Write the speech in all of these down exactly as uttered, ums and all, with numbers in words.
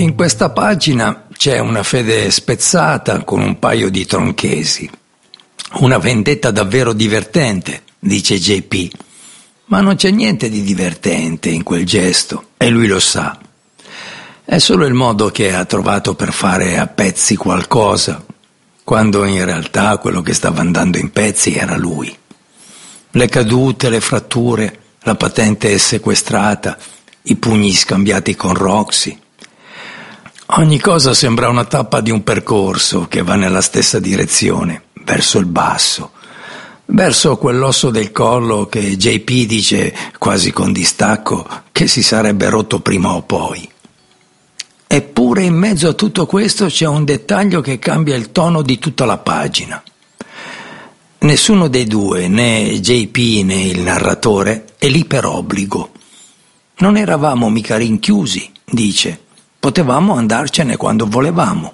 In questa pagina c'è una fede spezzata con un paio di tronchesi. Una vendetta davvero divertente, dice J P. Ma non c'è niente di divertente in quel gesto, e lui lo sa. È solo il modo che ha trovato per fare a pezzi qualcosa, quando in realtà quello che stava andando in pezzi era lui. Le cadute, le fratture, la patente sequestrata, i pugni scambiati con Roxy. Ogni cosa sembra una tappa di un percorso che va nella stessa direzione, verso il basso, verso quell'osso del collo che J P dice, quasi con distacco, che si sarebbe rotto prima o poi. Eppure in mezzo a tutto questo c'è un dettaglio che cambia il tono di tutta la pagina. Nessuno dei due, né J P né il narratore, è lì per obbligo. Non eravamo mica rinchiusi, dice. Potevamo andarcene quando volevamo.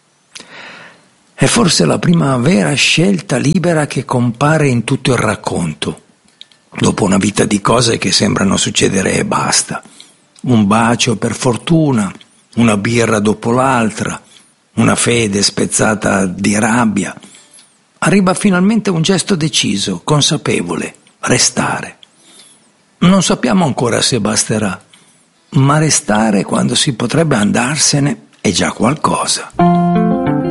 È forse la prima vera scelta libera che compare in tutto il racconto, dopo una vita di cose che sembrano succedere e basta. Un bacio per fortuna, una birra dopo l'altra, una fede spezzata di rabbia. Arriva finalmente un gesto deciso, consapevole, restare. Non sappiamo ancora se basterà, ma restare quando si potrebbe andarsene è già qualcosa.